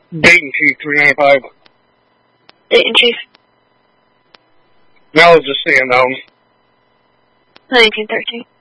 Dayton Chief 395. Dayton Chief. Now let's just stand down. 1913.